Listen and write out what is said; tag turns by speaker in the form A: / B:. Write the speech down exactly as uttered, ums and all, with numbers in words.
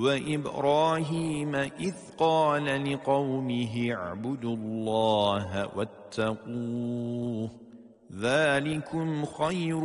A: وإبراهيم إذ قال لقومه اعبدوا الله واتقوه ذلكم خير